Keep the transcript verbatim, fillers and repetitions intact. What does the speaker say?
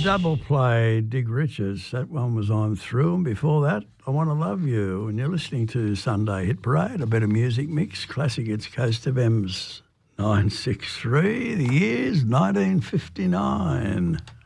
double play, Dig Richards. That one was on through, and before that, I Want to Love You. And you're listening to Sunday Hit Parade, a bit of music mix. Classic, it's Coast of M's nine six three. The year's nineteen fifty-nine.